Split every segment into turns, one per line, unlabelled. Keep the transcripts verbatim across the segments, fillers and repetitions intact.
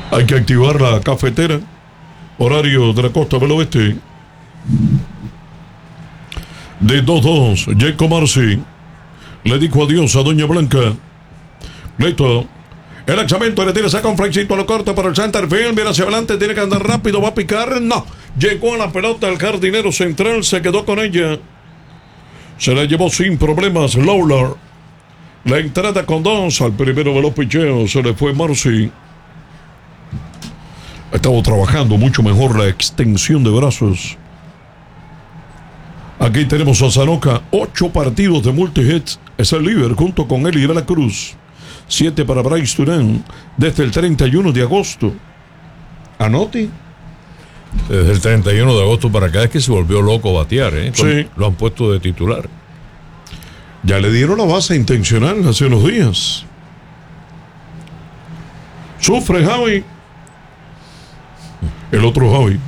Hay que activar la cafetera. Horario de la costa del oeste. De dos dos, Jacob Marcy le dijo adiós a Doña Blanca. Listo. El lanzamiento le tira, saca un flycito a lo corto para el center field. Viene hacia adelante, tiene que andar rápido, va a picar. No. Llegó a la pelota el jardinero central, se quedó con ella. Se la llevó sin problemas Lawler. La entrada con dos. Al primero de los picheos se le fue Marcy. Estaba trabajando mucho mejor la extensión de brazos. Aquí tenemos a Sanoka, ocho partidos de multi-hits, es el líder junto con él y de la Cruz. Siete para Bryce Durán desde el treinta y uno de agosto. Anote.
Desde el treinta y uno de agosto para acá es que se volvió loco batear, ¿eh?
Sí.
Lo han puesto de titular.
Ya le dieron la base intencional hace unos días. Sufre Javi. El otro Javi.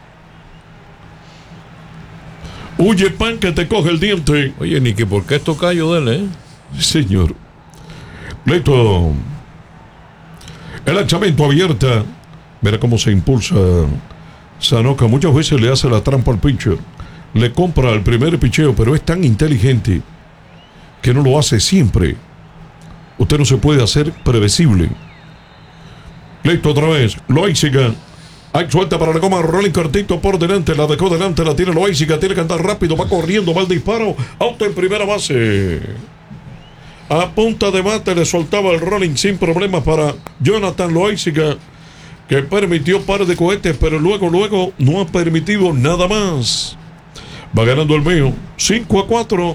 Huye pan que te coge el diente.
Oye, ni que por qué esto cayó de él, ¿eh?
Señor. Listo. El lanzamiento abierta. Mira cómo se impulsa Sanoka. Muchas veces le hace la trampa al pitcher. Le compra el primer picheo, pero es tan inteligente que no lo hace siempre. Usted no se puede hacer previsible. Listo otra vez. Loaiziga. Hay suelta para la goma, rolling cortito por delante, la dejó delante, la tiene Loaiziga, tiene que andar rápido, va corriendo, va el disparo, auto en primera base. A punta de bate le soltaba el rolling sin problemas para Jonathan Loaiziga, que permitió par de cohetes, pero luego, luego no ha permitido nada más. Va ganando el mío, cinco a cuatro.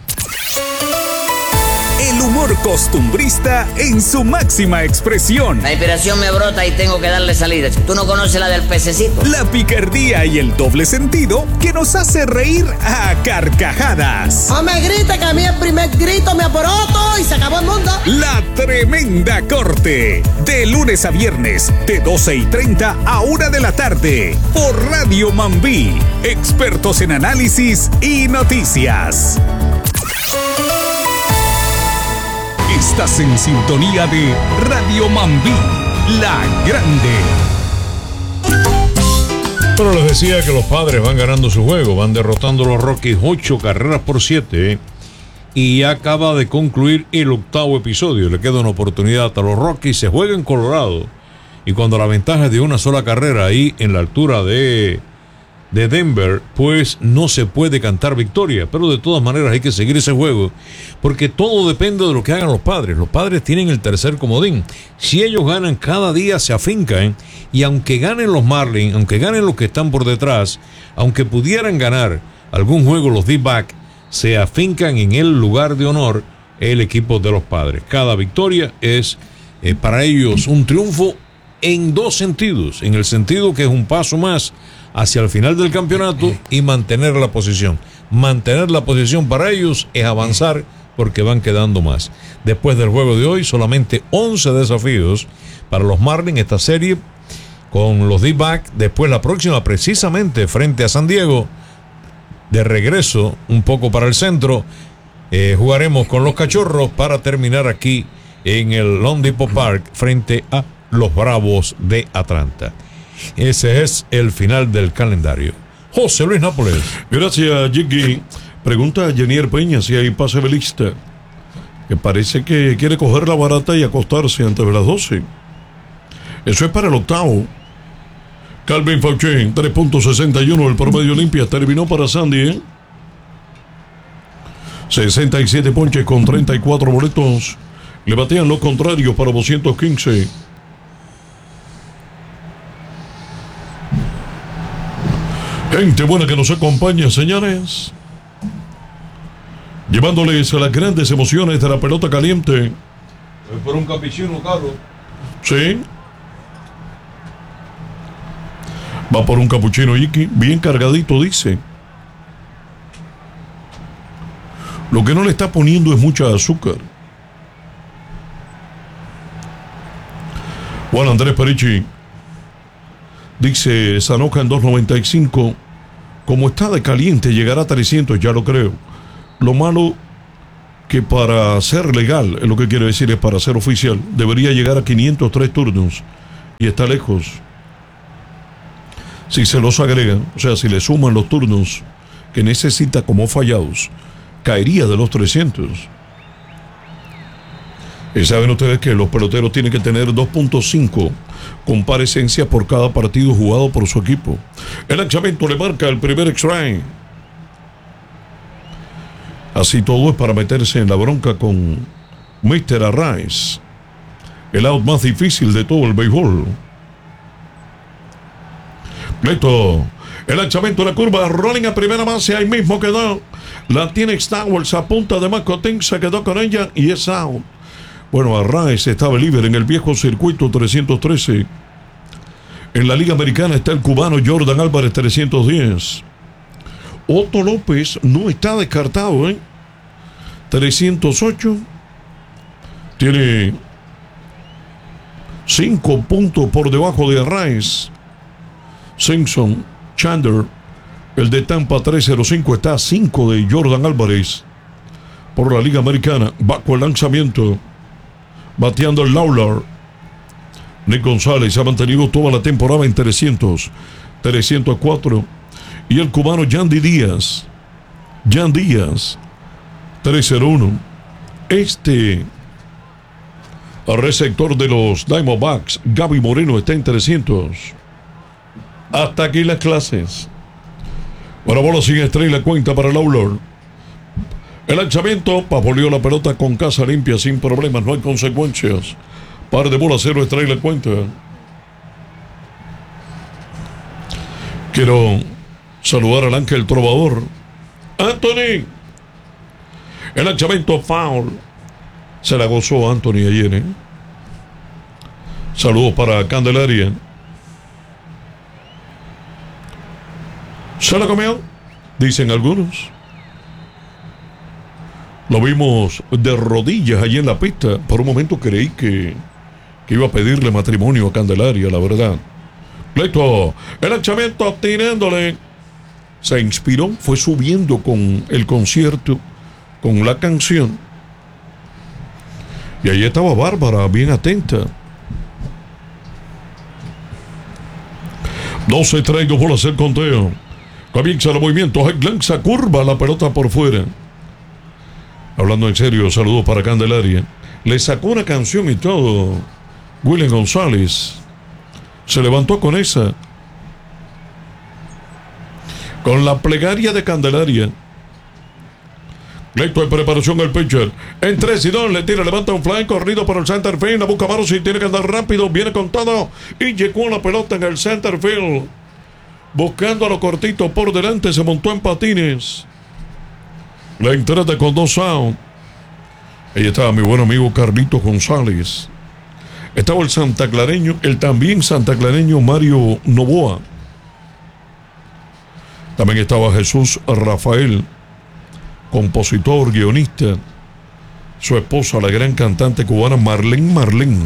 El humor costumbrista en su máxima expresión.
La inspiración me brota y tengo que darle salida. ¿Tú no conoces la del pececito?
La picardía y el doble sentido que nos hace reír a carcajadas.
No me grite que a mí el primer grito me aporoto y se acabó el mundo.
La tremenda corte. De lunes a viernes, de doce y treinta a una de la tarde. Por Radio Mambí. Expertos en análisis y noticias. Estás en sintonía de Radio Mambí, la grande.
Pero les decía que los Padres van ganando su juego, van derrotando a los Rockies ocho carreras por siete. Y acaba de concluir el octavo episodio. Le queda una oportunidad a los Rockies, se juega en Colorado. Y cuando la ventaja es de una sola carrera ahí en la altura de... de Denver, pues no se puede cantar victoria, pero de todas maneras hay que seguir ese juego, porque todo depende de lo que hagan los Padres. Los Padres tienen el tercer comodín. Si ellos ganan, cada día se afincan, y aunque ganen los Marlins, aunque ganen los que están por detrás, aunque pudieran ganar algún juego los D-back, se afincan en el lugar de honor el equipo de los Padres. Cada victoria es eh, para ellos un triunfo en dos sentidos, en el sentido que es un paso más hacia el final del campeonato y mantener la posición. Mantener la posición para ellos es avanzar porque van quedando más. Después del juego de hoy, solamente once desafíos para los Marlins esta serie con los D-back. Después la próxima precisamente frente a San Diego. De regreso un poco para el centro. Eh, jugaremos con los Cachorros para terminar aquí en el Lone Depot Park frente a los Bravos de Atlanta. Ese es el final del calendario. José Luis Nápoles.
Gracias, Jiggy. Pregunta a Jenier Peña si hay pase velista, que parece que quiere coger la barata y acostarse antes de las doce. Eso es para el octavo. Calvin Fauché, tres punto sesenta y uno el promedio limpia. Terminó para Sandy, ¿eh? sesenta y siete ponches con treinta y cuatro boletos. Le batean los contrarios para doscientos quince. Gente buena que nos acompaña, señores. Llevándoles a las grandes emociones de la pelota caliente.
Por un capuchino, Carlos.
Sí. Va por un capuchino, Iki. Bien cargadito, dice. Lo que no le está poniendo es mucha azúcar. Juan Andrés Perichi dice: Sanoka en dos noventa y cinco. Como está de caliente, llegará a trescientos, ya lo creo. Lo malo que para ser legal, es lo que quiere decir, es para ser oficial, debería llegar a quinientos tres turnos. y está lejos. Si se los agregan, o sea, si le suman los turnos que necesita como fallados, caería de los trescientos. Y saben ustedes que los peloteros tienen que tener dos punto cinco comparecencias por cada partido jugado por su equipo. El lanzamiento le marca el primer extra. Así todo es para meterse en la bronca con mister Arraez, el out más difícil de todo el béisbol. Pleito, el lanzamiento de la curva, rolling a primera base, ahí mismo quedó. La tiene Stowers a punta de Macotín, se quedó con ella y es out. Bueno, Arraez estaba libre en el viejo circuito trescientos trece. En la Liga Americana está el cubano Jordan Álvarez trescientos diez. Otto López no está descartado, ¿eh? trescientos ocho. Tiene cinco puntos por debajo de Arraez. Simpson, Chandler, el de Tampa trescientos cinco, está a cinco de Jordan Álvarez por la Liga Americana. Bajo el lanzamiento, bateando el Lawlar. Nick González ha mantenido toda la temporada en trescientos, trescientos cuatro. Y el cubano Yandy Díaz, Jan Díaz, trescientos uno. Este receptor de los Diamondbacks, Gaby Moreno, está en trescientos. Hasta aquí las clases. Bueno, bola sin estrella, la cuenta para Lawlar. El lanzamiento, papoleó la pelota con casa limpia, sin problemas, no hay consecuencias. Par de bolas, cero estrella, la cuenta. Quiero saludar al Ángel Trovador. Anthony. El lanzamiento foul. Se la gozó Anthony ayer, ¿eh? Saludos para Candelaria. Se la comió, dicen algunos. Lo vimos de rodillas allí en la pista. Por un momento creí que, que iba a pedirle matrimonio a Candelaria, la verdad. Pleito, el lanzamiento tirándole. Se inspiró, fue subiendo con el concierto, con la canción. Y ahí estaba Bárbara, bien atenta. doce treinta por hacer conteo. Comienza el movimiento, lanza curva, la pelota por fuera. Hablando en serio, saludos para Candelaria. Le sacó una canción y todo. William González se levantó con esa. Con la plegaria de Candelaria. Pleito de preparación el pitcher. En tres y dos le tira, levanta un fly, corrido por el center field. La busca Maros y tiene que andar rápido. Viene con todo. Y llegó la pelota en el center field. Buscando a lo cortito por delante. Se montó en patines. La entrada con dos out. Ahí estaba mi buen amigo Carlitos González. Estaba el santaclareño, el también santaclareño Mario Novoa. También estaba Jesús Rafael, compositor, guionista. Su esposa, la gran cantante cubana Marlene Marlene.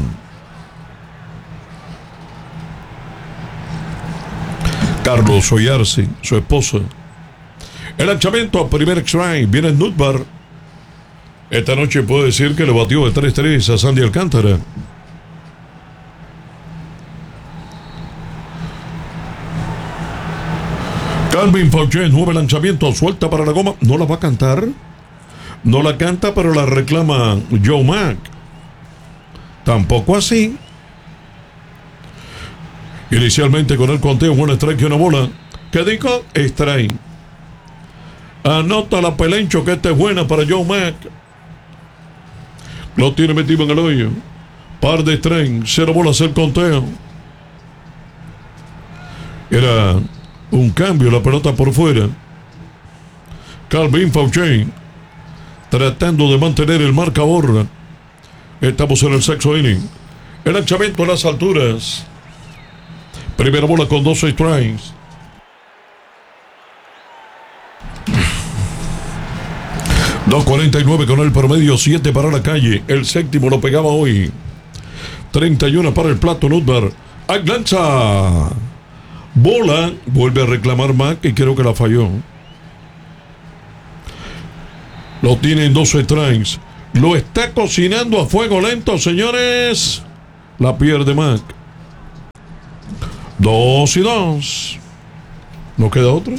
Carlos Oyarce, su esposa. El lanzamiento, primer strike, viene Nutbar. Esta noche puedo decir que le batió de tres tres a Sandy Alcántara. Calvin Fauché, nueve lanzamientos, suelta para la goma. ¿No la va a cantar? No la canta, pero la reclama Joe Mack. Tampoco así. Inicialmente con el conteo, un strike y una bola. ¿Qué dijo? Strike. Anota la Pelencho, que esta es buena para Joe Mack. Lo tiene metido en el hoyo. Par de strike, cero bolas el conteo. Era un cambio, la pelota por fuera. Calvin Fauché tratando de mantener el marcador. Estamos en el sexto inning. El lanzamiento a las alturas. Primera bola con doce strikes. dos cuarenta y nueve con el promedio, siete para la calle. El séptimo lo pegaba hoy. treinta y uno para el plato Nutbar. ¡Ay, lanza! Bola, vuelve a reclamar Mack y creo que la falló. Lo tiene en doce strikes. Lo está cocinando a fuego lento, señores. La pierde Mack. Dos y dos. ¿No queda otra?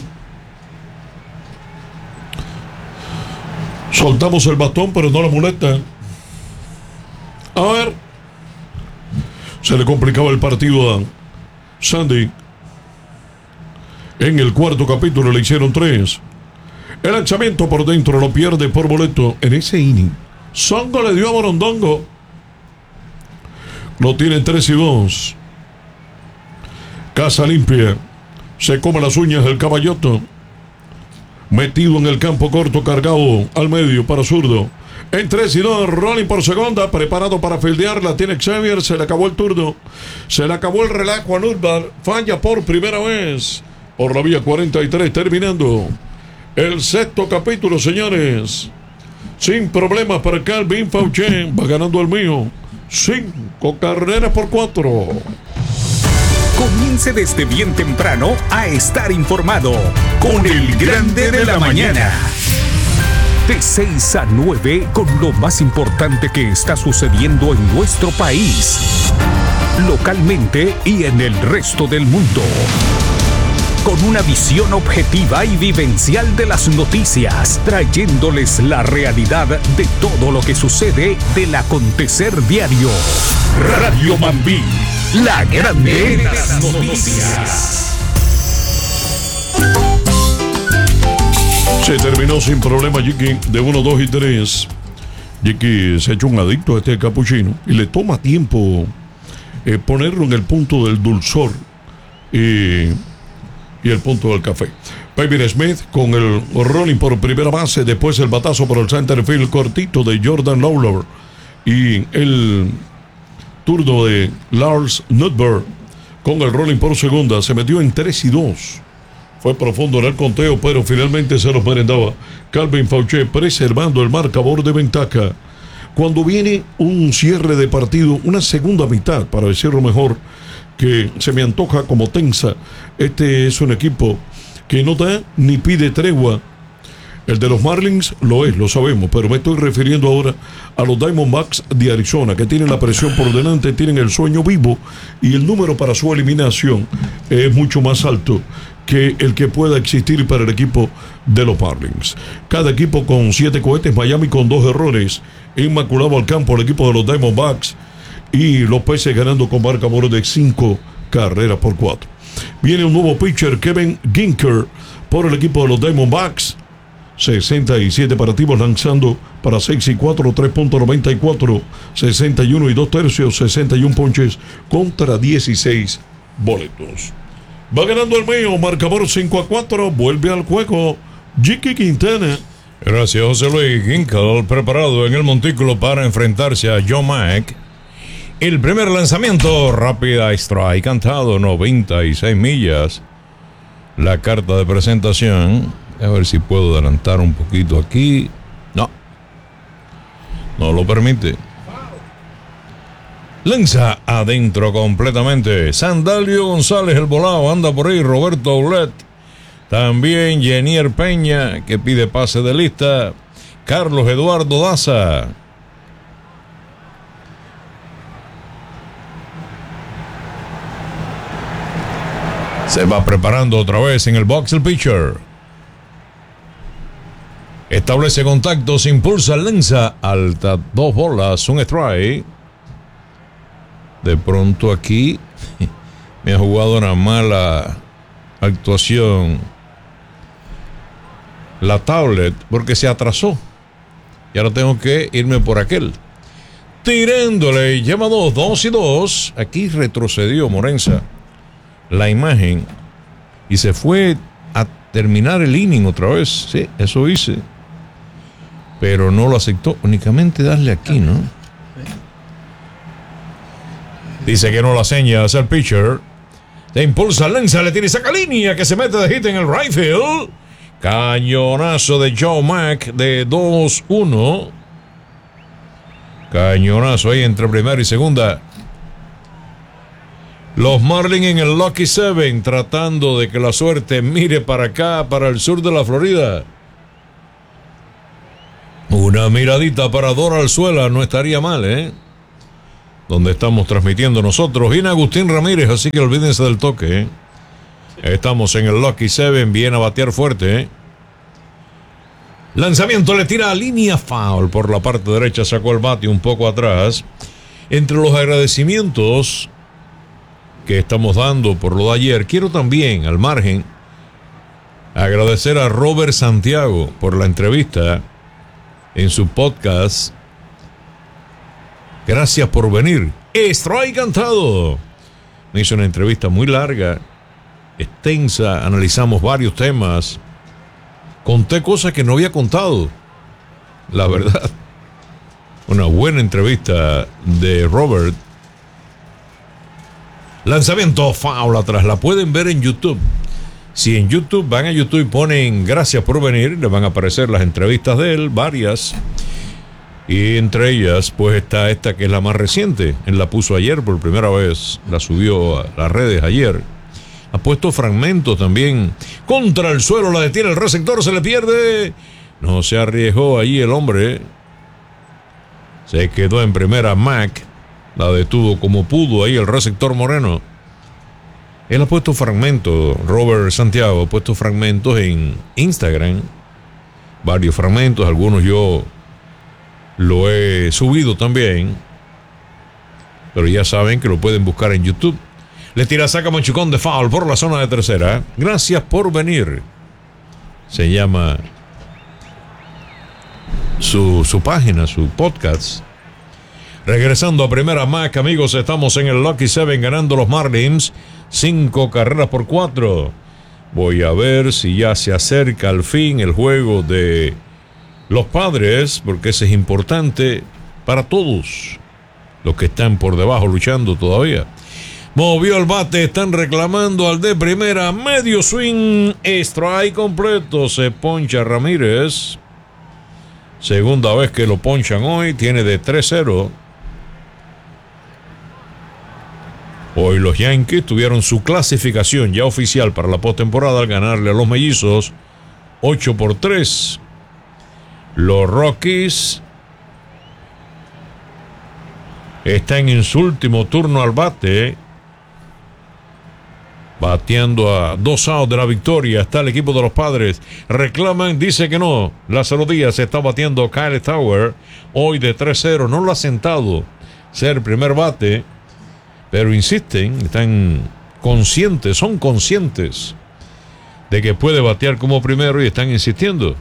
Soltamos el bastón, pero no la muleta. A ver. Se le complicaba el partido a Sandy. En el cuarto capítulo le hicieron tres. El lanzamiento por dentro lo pierde por boleto en ese inning. Songo le dio a Morondongo. Lo tiene tres y dos. Casa limpia. Se come las uñas del caballoto. Metido en el campo corto, cargado al medio para zurdo. En tres y dos, rolling por segunda, preparado para fildear, la tiene Xavier, se le acabó el turno. Se le acabó el relajo a Nurbar, falla por primera vez. Por la vía cuarenta y tres, terminando el sexto capítulo, señores. Sin problemas para Calvin Fauché, va ganando el mío. Cinco carreras por cuatro.
Comience desde bien temprano a estar informado con el Grande de la Mañana. De seis a nueve con lo más importante que está sucediendo en nuestro país, localmente y en el resto del mundo. Con una visión objetiva y vivencial de las noticias, trayéndoles la realidad de todo lo que sucede del acontecer diario. Radio Mambí, la grande de las noticias.
Se terminó sin problema Jiki de uno, dos y tres. Jiki se ha hecho un adicto a este capuchino y le toma tiempo eh, ponerlo en el punto del dulzor y, y el punto del café. Pavin Smith con el rolling por primera base, después el batazo por el center field cortito de Jordan Lawler y el turno de Lars Nutberg con el rolling por segunda. Se metió en tres y dos. Fue profundo en el conteo, pero finalmente se los merendaba Calvin Fauché, preservando el marcador de ventaja. Cuando viene un cierre de partido, una segunda mitad, para decirlo mejor, que se me antoja como tensa, este es un equipo que no da ni pide tregua. El de los Marlins lo es, lo sabemos, pero me estoy refiriendo ahora a los Diamondbacks de Arizona, que tienen la presión por delante, tienen el sueño vivo y el número para su eliminación es mucho más alto que el que pueda existir para el equipo de los Marlins. Cada equipo con siete cohetes, Miami con dos errores, inmaculado al campo el equipo de los Diamondbacks y los Peces ganando con marcador de cinco carreras por cuatro. Viene un nuevo pitcher, Kevin Ginker, por el equipo de los Diamondbacks. sesenta y siete partidos lanzando para seis y cuatro, tres punto noventa y cuatro, sesenta y uno y dos tercios, sesenta y uno ponches contra dieciséis boletos. Va ganando el mío, marcador cinco a cuatro, vuelve al juego Jiki Quintana.
Gracias, José Luis. Ginkel preparado en el montículo para enfrentarse a Joe Mack. El primer lanzamiento, rápida strike, cantado, noventa y seis millas. La carta de presentación. A ver si puedo adelantar un poquito aquí. No. No lo permite. Lanza adentro completamente. Sandalio González, el volado, anda por ahí. Roberto Aulet. También Yenier Peña, que pide pase de lista. Carlos Eduardo Daza. Se va preparando otra vez en el box el pitcher. Establece contactos, impulsa, lanza alta, dos bolas, un strike. De pronto aquí me ha jugado una mala actuación la tablet porque se atrasó y ahora tengo que irme por aquel. Tirándole, lleva dos, dos y dos. Aquí retrocedió Morenza la imagen y se fue a terminar el inning otra vez. Sí, eso hice, pero no lo aceptó. Únicamente darle aquí, ¿no? Dice que no la seña hacia el pitcher. Se impulsa, lanza, le tiene, saca línea, que se mete de hit en el right field. Cañonazo de Joe Mack de dos uno. Cañonazo ahí entre primera y segunda. Los Marlins en el Lucky Seven, tratando de que la suerte mire para acá, para el sur de la Florida. Una miradita para Doral Suela no estaría mal, ¿eh? donde estamos transmitiendo nosotros, viene Agustín Ramírez, así que olvídense del toque, ¿eh? Estamos en el Lucky Seven, viene a batear fuerte, ¿eh? Lanzamiento, le tira a línea, foul por la parte derecha, sacó el bate un poco atrás. Entre los agradecimientos que estamos dando por lo de ayer, quiero también, al margen, agradecer a Robert Santiago por la entrevista en su podcast. Gracias por venir. Strike cantado. Me hizo una entrevista muy larga, extensa, analizamos varios temas. Conté cosas que no había contado. La verdad. Una buena entrevista de Robert. Lanzamiento, foul atrás. La pueden ver en YouTube. Si en YouTube van a YouTube y ponen gracias por venir, les van a aparecer las entrevistas de él, varias. Y entre ellas, pues está esta que es la más reciente. Él la puso ayer por primera vez. La subió a las redes ayer. Ha puesto fragmentos también. Contra el suelo, la detiene el receptor, se le pierde. No se arriesgó allí el hombre. Se quedó en primera Mac. La detuvo como pudo ahí el receptor Moreno. Él ha puesto fragmentos, Robert Santiago ha puesto fragmentos en Instagram. Varios fragmentos, algunos yo lo he subido también. Pero ya saben que lo pueden buscar en YouTube. Le tira, saca machucón de foul por la zona de tercera. Gracias por venir. Se llama su, su página, su podcast. Regresando a primera Mac, amigos, estamos en el Lucky Seven ganando los Marlins. Cinco carreras por cuatro. Voy a ver si ya se acerca al fin el juego de los Padres, porque ese es importante para todos los que están por debajo luchando todavía. Movió el bate, están reclamando al de primera, medio swing, strike completo, se poncha Ramírez. Segunda vez que lo ponchan hoy, tiene de tres cero. Hoy los Yankees tuvieron su clasificación ya oficial para la postemporada al ganarle a los Mellizos ocho por tres. Los Rockies están en su último turno al bate, bateando a dos outs de la victoria. Está el equipo de los Padres. Reclaman, dice que no. Lázaro Díaz está batiendo Kyle Stowers hoy de tres cero. No lo ha sentado ser primer bate, pero insisten, están conscientes, son conscientes de que puede batear como primero y están insistiendo.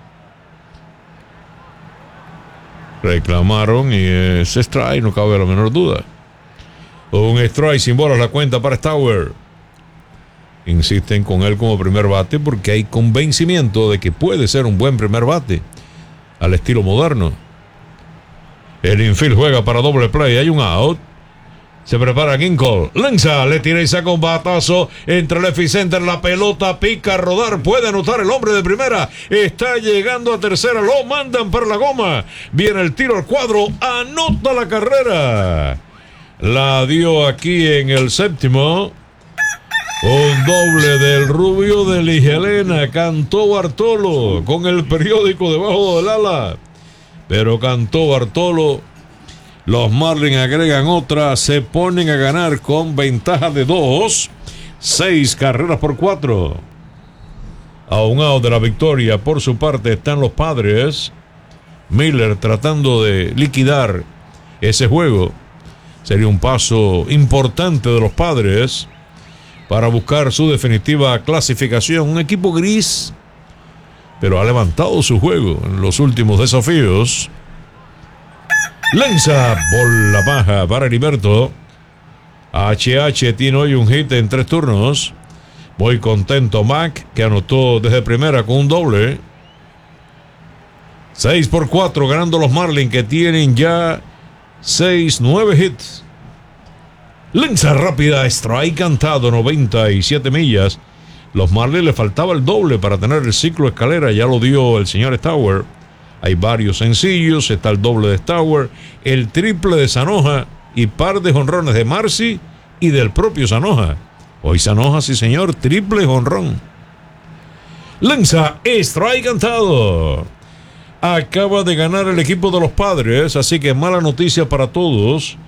Reclamaron y es strike, no cabe la menor duda. Un strike sin bolas la cuenta para Stowers. Insisten con él como primer bate porque hay convencimiento de que puede ser un buen primer bate al estilo moderno. El infield juega para doble play, hay un out. Se prepara Ginkel, lanza, le tira y saca un batazo entre left y center, la pelota pica a rodar, puede anotar el hombre de primera, está llegando a tercera, lo mandan para la goma, viene el tiro al cuadro, anota la carrera, la dio aquí en el séptimo, un doble del Rubio de Ligelena, cantó Bartolo con el periódico debajo del ala, pero cantó Bartolo. Los Marlins agregan otra, se ponen a ganar con ventaja de dos, seis carreras por cuatro. A un out de la victoria, por su parte, están los Padres. Miller tratando de liquidar ese juego. Sería un paso importante de los Padres para buscar su definitiva clasificación. Un equipo gris, pero ha levantado su juego en los últimos desafíos. Lanza bola baja para Heriberto. H H tiene hoy un hit en tres turnos. Muy contento Mac, que anotó desde primera con un doble. seis por cuatro ganando los Marlins, que tienen ya seis, nueve hits. Lanza rápida, strike cantado, noventa y siete millas. Los Marlins le faltaba el doble para tener el ciclo escalera, ya lo dio el señor Stowers. Hay varios sencillos, está el doble de Stowers, el triple de Zanoja y par de jonrones de Marcy y del propio Zanoja. Hoy Zanoja, sí señor, triple jonrón. Lanza, strike cantado. Acaba de ganar el equipo de los Padres, así que mala noticia para todos.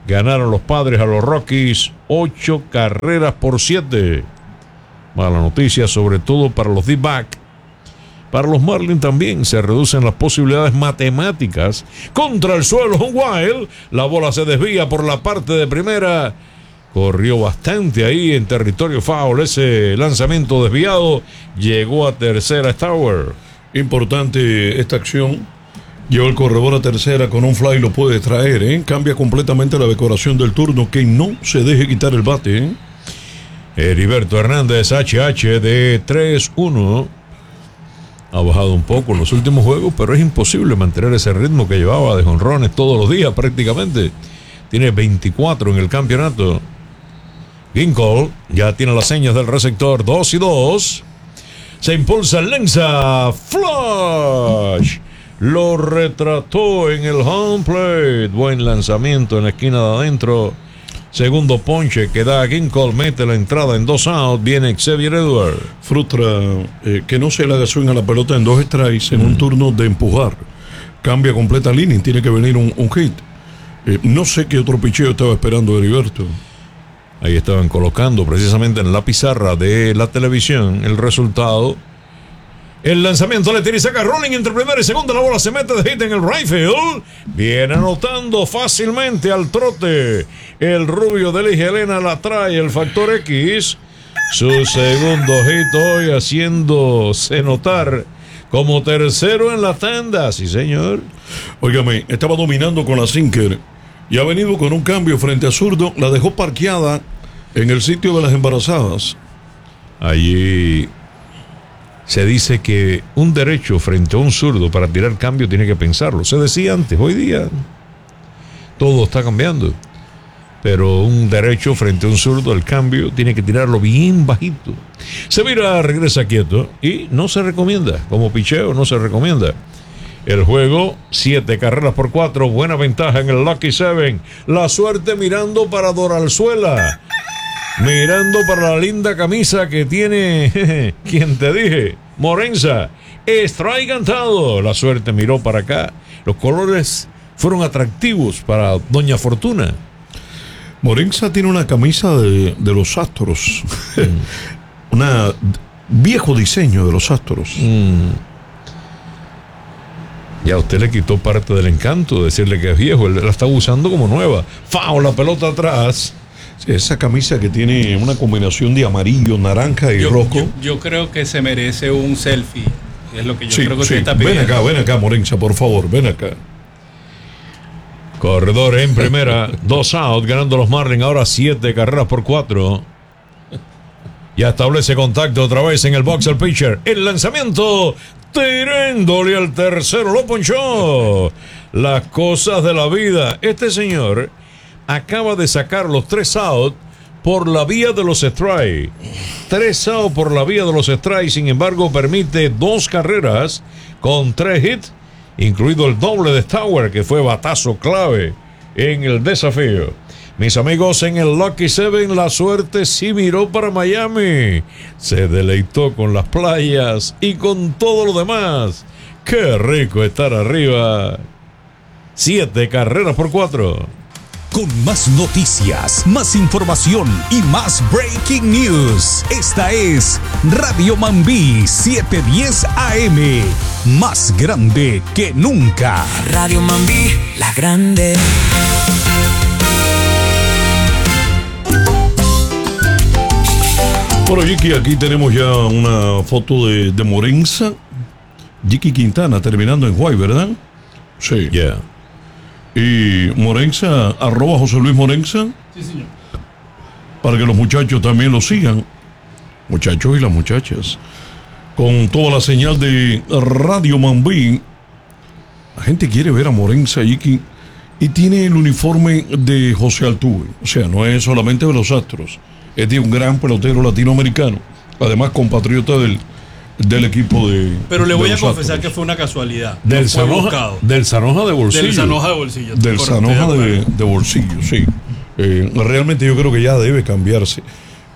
Ganaron los Padres a los Rockies ocho carreras por siete. Mala noticia, sobre todo para los D-back. Para los Marlins también se reducen las posibilidades matemáticas. Contra el suelo, Wild. La bola se desvía por la parte de primera. Corrió bastante ahí en territorio foul. Ese lanzamiento desviado llegó a tercera Stauer.
Importante esta acción. Lleva el corredor a tercera con un fly, lo puede traer, ¿eh? Cambia completamente la decoración del turno. Que no se deje quitar el bate, ¿eh?
Heriberto Hernández, H H de tres uno. Ha bajado un poco en los últimos juegos, pero es imposible mantener ese ritmo que llevaba de jonrones todos los días prácticamente. Tiene veinticuatro en el campeonato. Ginkel ya tiene las señas del receptor, dos y dos. Se impulsa Lenza. Flash. Lo retrató en el home plate. Buen lanzamiento en la esquina de adentro. Segundo ponche que da Ginkel, mete la entrada en dos outs. Viene Xavier Edwards.
Frustra eh, que no se le haga swing a la pelota en dos strikes en mm. un turno de empujar. Cambia completa línea y tiene que venir un, un hit. Eh, no sé qué otro picheo estaba esperando Heriberto.
Ahí estaban colocando precisamente en la pizarra de la televisión el resultado. El lanzamiento le tira y saca rolling entre primera y segunda. La bola se mete de hit en el right field. Viene anotando fácilmente al trote. El rubio de Lige Elena la trae el factor X. Su segundo hit hoy haciéndose notar como tercero en la tanda. Sí, señor.
Óigame, estaba dominando con la sinker y ha venido con un cambio frente a zurdo. La dejó parqueada en el sitio de las embarazadas.
Allí se dice que un derecho frente a un zurdo para tirar cambio tiene que pensarlo. Se decía antes, hoy día todo está cambiando. Pero un derecho frente a un zurdo, el cambio tiene que tirarlo bien bajito. Se mira, regresa quieto y no se recomienda. Como picheo no se recomienda. El juego, siete carreras por cuatro, buena ventaja en el Lucky Seven. La suerte mirando para Doralzuela. Mirando para la linda camisa que tiene, jeje, quien te dije, Morenza. Strike cantado. La suerte miró para acá. Los colores fueron atractivos para Doña Fortuna.
Morenza tiene una camisa de, de los Astros. Mm. Una viejo diseño de los Astros.
Mm. Ya usted le quitó parte del encanto, decirle que es viejo. Él la está usando como nueva. ¡Fao! La pelota atrás.
Esa camisa que tiene una combinación de amarillo, naranja y
yo,
rojo.
Yo, yo creo que se merece un selfie. Es lo que yo
sí,
creo que
sí.
usted está pidiendo.
Ven acá, ven acá, Morenza, por favor, ven acá.
Corredor en primera, dos out, ganando los Marlins ahora siete carreras por cuatro. Ya establece contacto otra vez en el box el pitcher. El lanzamiento, tirándole al tercero, lo ponchó. Las cosas de la vida. Este señor acaba de sacar los tres outs por la vía de los strikes. Tres outs por la vía de los strikes, sin embargo, permite dos carreras con tres hits, incluido el doble de Stauer, que fue batazo clave en el desafío. Mis amigos, en el Lucky Seven, la suerte sí miró para Miami. Se deleitó con las playas y con todo lo demás. ¡Qué rico estar arriba! Siete carreras por cuatro.
Con más noticias, más información y más breaking news. Esta es Radio Mambí setecientos diez A M. Más grande que nunca.
Radio Mambí, la grande.
Bueno, Jiki, aquí tenemos ya una foto de, de Morenza. Jiki Quintana terminando en White, ¿verdad? Sí.
Ya. Yeah.
Y Morenza, arroba José Luis Morenza.
Sí, señor.
Para que los muchachos también lo sigan. Muchachos y las muchachas. Con toda la señal de Radio Mambí. La gente quiere ver a Morenza Jiki. Y tiene el uniforme de José Altuve. O sea, no es solamente de los Astros. Es de un gran pelotero latinoamericano. Además, compatriota del, del equipo de.
Pero le voy a confesar
Astros.
que fue una casualidad.
Del
no
Sanoja, del Sanoja de bolsillo.
Del Sanoja de bolsillo.
Del Sanoja de, de bolsillo, sí. Eh, realmente yo creo que ya debe cambiarse.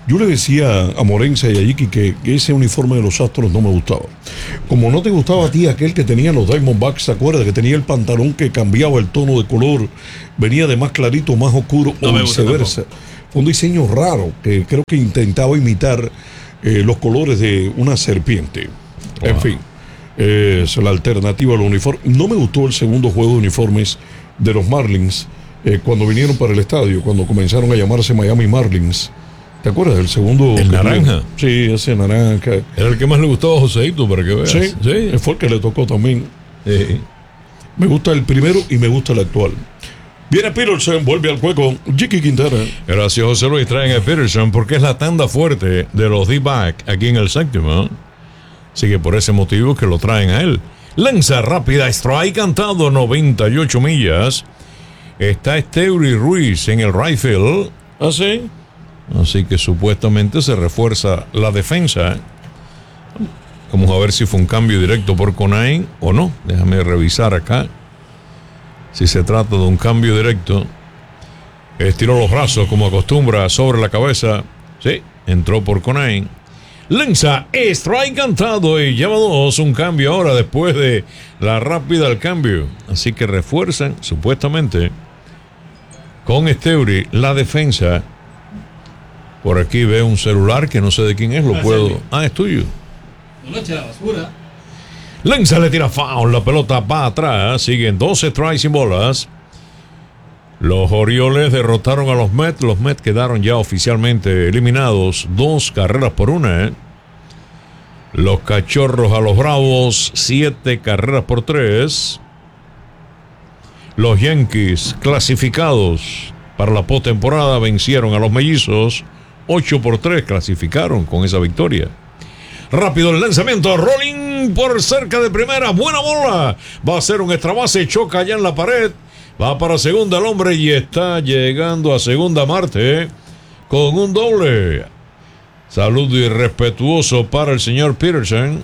Yo le decía a Morenza y a Yiki que, que ese uniforme de los Astros no me gustaba. Como no te gustaba a ti aquel que tenía los Diamondbacks, ¿te acuerdas? Que tenía el pantalón que cambiaba el tono de color, venía de más clarito, más oscuro,
No
o
me gusta
viceversa. Fue un diseño raro que creo que intentaba imitar eh, los colores de una serpiente.
Wow.
En fin, eh, es la alternativa al uniforme. No me gustó el segundo juego de uniformes de los Marlins eh, cuando vinieron para el estadio, cuando comenzaron a llamarse Miami Marlins. ¿Te acuerdas del segundo?
¿El naranja?
Sí, ese naranja.
Era el que más le gustaba a Joseito, para que veas.
Sí,
sí.
fue el que le tocó también.
Sí.
Me gusta el primero y me gusta el actual. Viene Peterson, vuelve al juego. Jiki Quintana.
Gracias, José Luis. Traen a Peterson porque es la tanda fuerte de los D-back aquí en el séptimo. Así que por ese motivo que lo traen a él. Lanza rápida, strike cantado, noventa y ocho millas. Está Esteury Ruiz en el right field.
¿Ah, sí?
Así que supuestamente se refuerza la defensa. Vamos a ver si fue un cambio directo por Conain o no. Déjame revisar acá. Si se trata de un cambio directo. Estiró los brazos como acostumbra sobre la cabeza. Sí, entró por Conain. Lanza, strike cantado y lleva dos. Un cambio ahora después de la rápida al cambio. Así que refuerzan supuestamente con Esteury la defensa. Por aquí veo un celular que no sé de quién es, lo
Ah,
puedo...
Selby.
Ah, es tuyo.
No lo eche a la basura.
Lanza le tira foul, la pelota va atrás, siguen doce strikes sin bolas. Los Orioles derrotaron a los Mets, los Mets quedaron ya oficialmente eliminados, dos carreras por una. Los Cachorros a los Bravos, siete carreras por tres. Los Yankees clasificados para la postemporada vencieron a los Mellizos, ocho por tres clasificaron con esa victoria. Rápido el lanzamiento, rolling por cerca de primera, buena bola, va a ser un extra base, choca allá en la pared, va para segunda el hombre y está llegando a segunda Marte con un doble. Saludo irrespetuoso para el señor Peterson.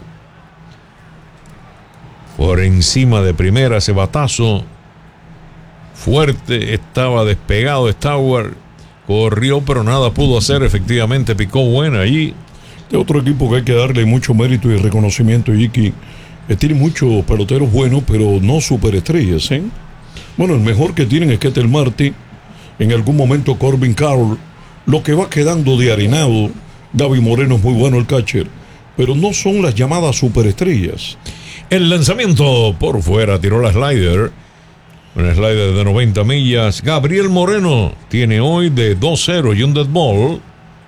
Por encima de primera ese batazo fuerte, estaba despegado Stauer, corrió pero nada pudo hacer, efectivamente picó buena allí.
De otro equipo que hay que darle mucho mérito y reconocimiento, Yiki. Eh, tiene muchos peloteros buenos, pero no superestrellas, ¿eh? Bueno, el mejor que tienen es Ketel Marte, en algún momento Corbin Carroll, lo que va quedando de Arenado. Gaby Moreno es muy bueno el catcher, pero no son las llamadas superestrellas.
El lanzamiento por fuera, tiró la slider. Un slider de noventa millas. Gabriel Moreno tiene hoy de dos cero y un dead ball.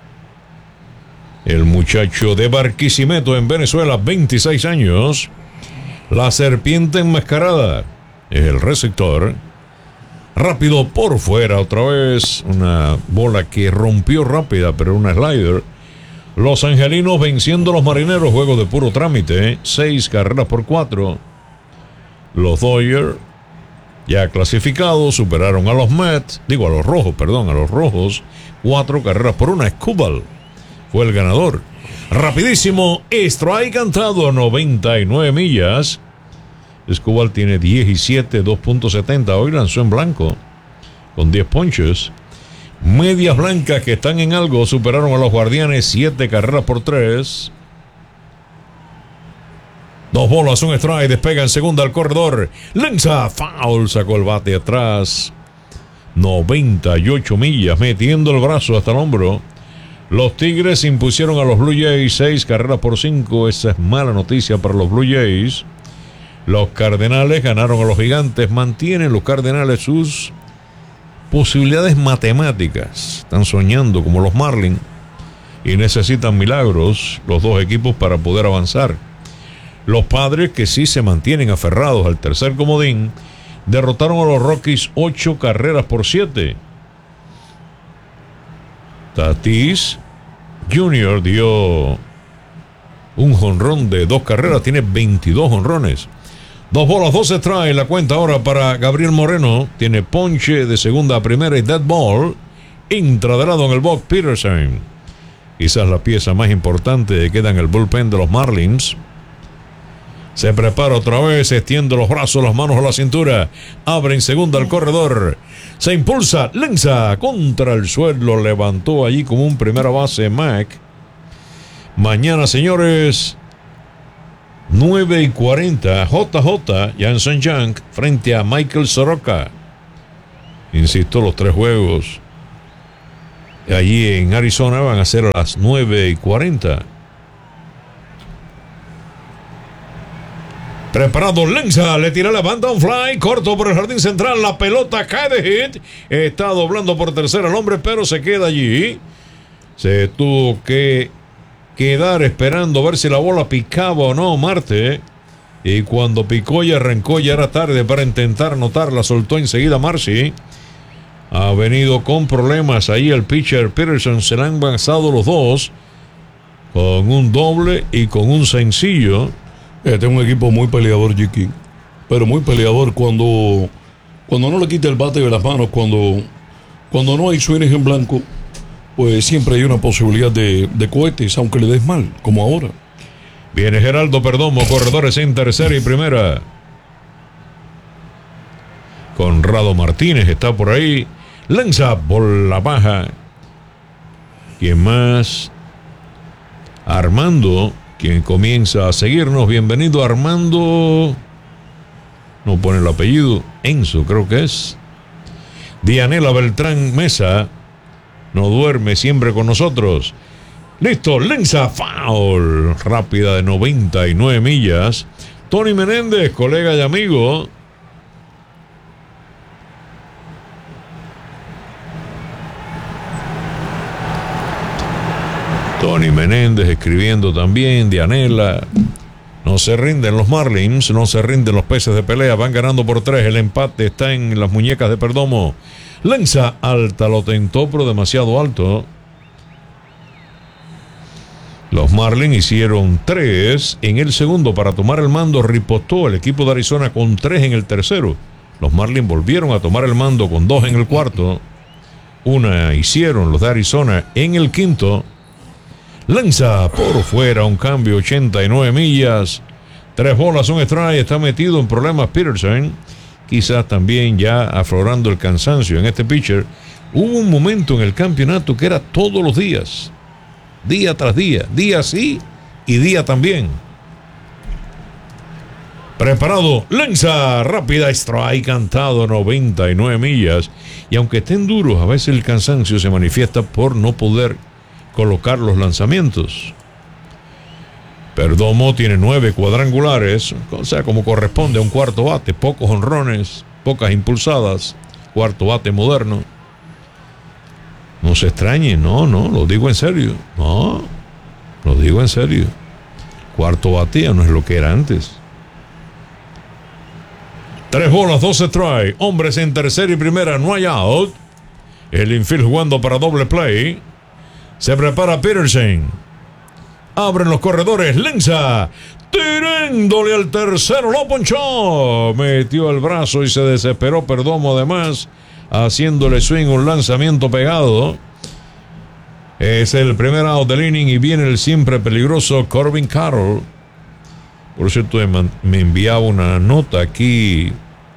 El muchacho de Barquisimeto en Venezuela, veintiséis años. La serpiente enmascarada es el receptor. Rápido por fuera otra vez. Una bola que rompió rápida, pero una slider. Los angelinos venciendo a los marineros. Juego de puro trámite. Seis carreras por cuatro. Los Dodgers ya clasificados. Superaron a los Mets. Digo a los rojos, perdón, a los rojos. Cuatro carreras por una. Escúbal fue el ganador. Rapidísimo, strike cantado, noventa y nueve millas. Escobar tiene diecisiete, dos punto setenta. Hoy lanzó en blanco con diez ponches. Medias blancas que están en algo superaron a los Guardianes, siete carreras por tres. Dos bolas, un strike, despega en segunda al corredor. Lanza, foul, sacó el bate atrás. noventa y ocho millas, metiendo el brazo hasta el hombro. Los Tigres impusieron a los Blue Jays seis carreras por cinco. Esa es mala noticia para los Blue Jays. Los Cardenales ganaron a los Gigantes. Mantienen los Cardenales sus posibilidades matemáticas. Están soñando como los Marlins y necesitan milagros los dos equipos para poder avanzar. Los Padres, que sí se mantienen aferrados al tercer comodín, derrotaron a los Rockies ocho carreras por siete. Tatis junior dio un jonrón de dos carreras, tiene veintidós jonrones. Dos bolas, dos strikes, la cuenta ahora para Gabriel Moreno. Tiene ponche de segunda a primera y dead ball. Entra de lado en el box Peterson. Quizás la pieza más importante que queda en el bullpen de los Marlins. Se prepara otra vez, extiende los brazos, las manos a la cintura. Abre en segunda al corredor. Se impulsa, lanza contra el suelo. Levantó allí como un primera base Mac. Mañana, señores, nueve y cuarenta. J J, Jansen Young, frente a Michael Soroka. Insisto, los tres juegos allí en Arizona van a ser a las nueve y cuarenta. Preparado, lanza, le tira la banda, un fly, corto por el jardín central, la pelota cae de hit, está doblando por tercera el hombre, pero se queda allí. Se tuvo que quedar esperando a ver si la bola picaba o no Marte, y cuando picó y arrancó ya era tarde para intentar anotarla, soltó enseguida Marcy. Ha venido con problemas ahí el pitcher Peterson, se le han avanzado los dos, con un doble y con un sencillo.
Este es un equipo muy peleador, Jiki. Pero muy peleador cuando, cuando no le quita el bate de las manos, cuando, cuando no hay swings en blanco, pues siempre hay una posibilidad de, de cohetes, aunque le des mal, como ahora.
Viene Geraldo Perdomo, corredores en tercera y primera. Conrado Martínez está por ahí. Lanza por la baja. ¿Quién más? Armando, quien comienza a seguirnos. Bienvenido, Armando. No pone el apellido. Enzo, creo que es. Dianela Beltrán Mesa. No duerme, siempre con nosotros. Listo, lanza, foul. Rápida de noventa y nueve millas. Tony Menéndez, colega y amigo. Tony Menéndez escribiendo también. Dianela. No se rinden los Marlins, no se rinden los peces de pelea. Van ganando por tres. El empate está en las muñecas de Perdomo. Lanza alta, lo tentó, pero demasiado alto. Los Marlins hicieron tres en el segundo para tomar el mando. Ripostó el equipo de Arizona con tres en el tercero. Los Marlins volvieron a tomar el mando con dos en el cuarto. Una hicieron los de Arizona en el quinto. Lanza por fuera, un cambio, ochenta y nueve millas. Tres bolas, un strike. Está metido en problemas Peterson. Quizás también ya aflorando el cansancio en este pitcher. Hubo un momento en el campeonato que era todos los días. Día tras día. Día sí y día también. Preparado. Lanza rápida. Strike cantado, noventa y nueve millas. Y aunque estén duros, a veces el cansancio se manifiesta por no poder colocar los lanzamientos. Perdomo tiene nueve cuadrangulares, o sea, como corresponde a un cuarto bate, pocos honrones, pocas impulsadas, cuarto bate moderno. No se extrañen, no, no, lo digo en serio, no, lo digo en serio. Cuarto bate ya no es lo que era antes. Tres bolas, dos strike, hombres en tercera y primera, no hay out. El infield jugando para doble play. Se prepara Peterson. Abren los corredores. Lanza. Tirándole al tercero. Lo ponchó. Metió el brazo y se desesperó Perdomo además. Haciéndole swing un lanzamiento pegado. Es el primer out del inning y viene el siempre peligroso Corbin Carroll. Por cierto, me enviaba una nota aquí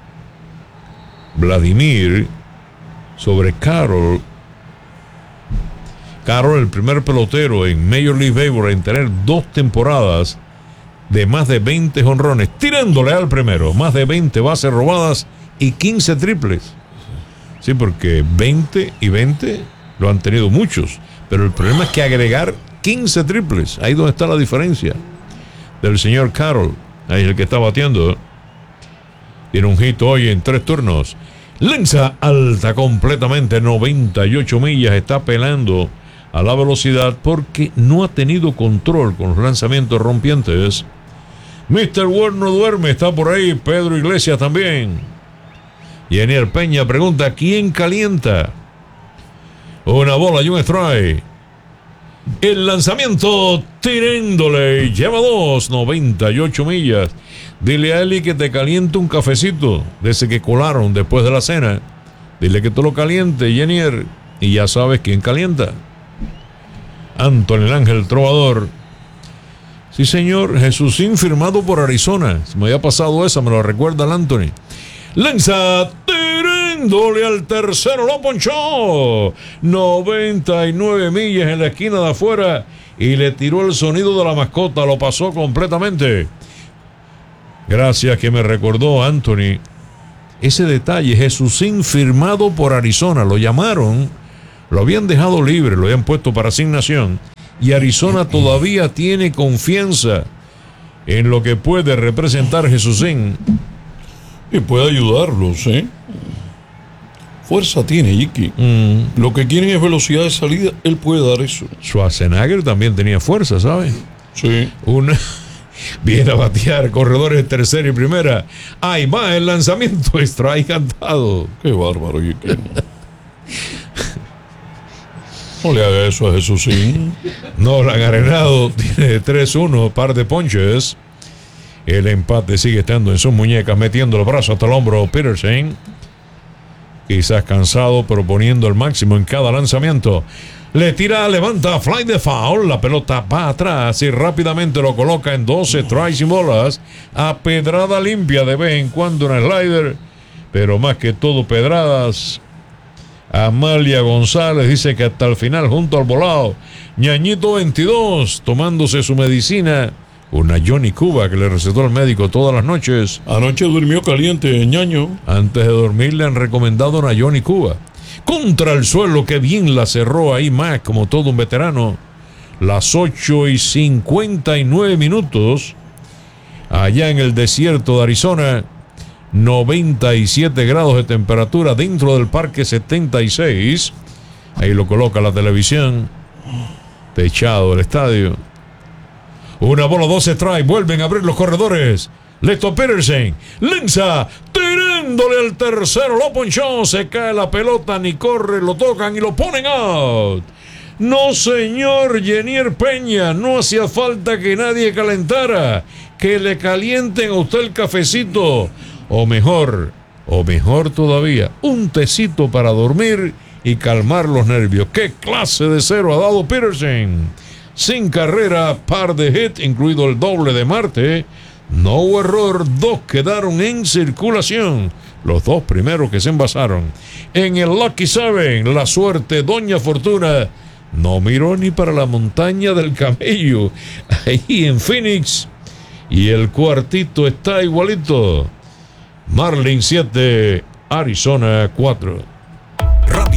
Vladimir sobre Carroll. Carroll, el primer pelotero en Major League Baseball en tener dos temporadas de más de veinte jonrones, tirándole al primero, más de veinte bases robadas y quince triples. Sí, porque veinte y veinte lo han tenido muchos, pero el problema es que agregar quince triples, ahí donde está la diferencia del señor Carroll. Ahí es el que está batiendo. Tiene un hit hoy en tres turnos. Lanza alta completamente, noventa y ocho millas, está pelando a la velocidad porque no ha tenido control con los lanzamientos rompientes. mister Ward no duerme, está por ahí. Pedro Iglesias también. Yenier Peña pregunta: ¿quién calienta? Una bola y un strike. El lanzamiento tirándole, lleva dos, noventa y ocho millas. Dile a Eli que te caliente un cafecito de ese que colaron después de la cena. Dile que tú lo caliente, Yenier, y ya sabes quién calienta. Anthony Ángel Trovador Sí, señor, Jesúsín firmado por Arizona. Se me había pasado esa, me lo recuerda el Anthony. Lanza, tirándole al tercero, lo ponchó. noventa y nueve millas en la esquina de afuera y le tiró el sonido de la mascota, lo pasó completamente. Gracias que me recordó Anthony ese detalle. Jesúsín firmado por Arizona, lo llamaron, lo habían dejado libre, lo habían puesto para asignación y Arizona todavía tiene confianza en lo que puede representar Jesúsín.
Y puede ayudarlos, ¿eh? Fuerza tiene, Jiki.
Mm.
Lo que quieren es velocidad de salida. Él puede dar eso.
Schwarzenegger también tenía fuerza, ¿sabes?
Sí.
Una... Viene a batear corredores de tercera y primera. Ahí va el lanzamiento. Strike cantado.
Qué bárbaro, Jiki. No le haga eso a Jesúsín.
No, la Arenado tiene tres uno, par de ponches. El empate sigue estando en sus muñecas, metiendo el brazo hasta el hombro Peterson. Quizás cansado, pero poniendo el máximo en cada lanzamiento. Le tira, levanta, fly de foul. La pelota va atrás y rápidamente lo coloca en doce strikes y bolas. A pedrada limpia de vez en cuando en el slider, pero más que todo pedradas. Amalia González dice que hasta el final junto al volado. Ñañito veintidós tomándose su medicina. Una Johnny Cuba que le recetó el médico todas las noches.
Anoche durmió caliente, ñaño.
Antes de dormir le han recomendado una Johnny Cuba. Contra el suelo, que bien la cerró ahí Mac, como todo un veterano. Las ocho y cincuenta y nueve minutos. Allá en el desierto de Arizona. noventa y siete grados de temperatura dentro del parque setenta y seis. Ahí lo coloca la televisión. Techado el estadio. Una bola, dos strike. Vuelven a abrir los corredores. Leto Peterson lanza, tirándole al tercero, lo ponchó. Se cae la pelota, ni corre, lo tocan y lo ponen out. No, señor Yenier Peña, no hacía falta que nadie calentara. Que le calienten a usted el cafecito. O mejor, o mejor todavía, un tecito para dormir y calmar los nervios. ¿Qué clase de cero ha dado Peterson? Sin carrera, par de hit, incluido el doble de Marte. No hubo error, dos quedaron en circulación. Los dos primeros que se envasaron. En el Lucky Seven, la suerte, Doña Fortuna, no miró ni para la montaña del camello. Ahí en Phoenix. Y el cuartito está igualito. Marlins siete, Arizona cuatro.